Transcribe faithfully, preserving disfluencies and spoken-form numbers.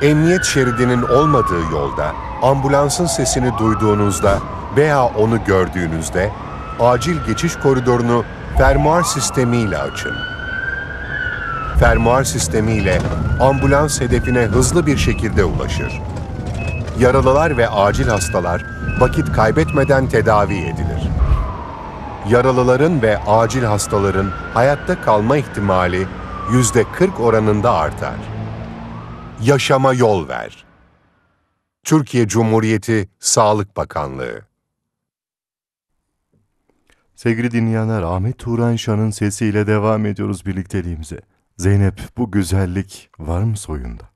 Emniyet şeridinin olmadığı yolda ambulansın sesini duyduğunuzda veya onu gördüğünüzde acil geçiş koridorunu fermuar sistemiyle açın. Fermuar sistemiyle ambulans hedefine hızlı bir şekilde ulaşır. Yaralılar ve acil hastalar vakit kaybetmeden tedavi edilir. Yaralıların ve acil hastaların hayatta kalma ihtimali yüzde kırk oranında artar. Yaşama yol ver. Türkiye Cumhuriyeti Sağlık Bakanlığı. Sevgili dinleyenler, Ahmet Turan Şan'ın sesiyle devam ediyoruz birlikteliğimize. Zeynep, bu güzellik var mı soyunda?